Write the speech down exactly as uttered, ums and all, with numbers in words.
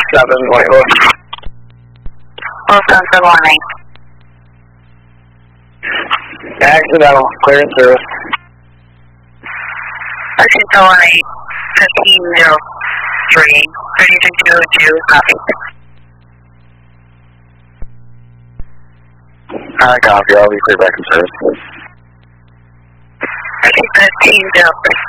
seven Whitewood. four seven seven one eight. Accidental, clearance service. thirteen seven one eight, fifteen zero three, thirty-three two two, copy. I copy, I'll be clear back in service. thirteen fifteen zero three.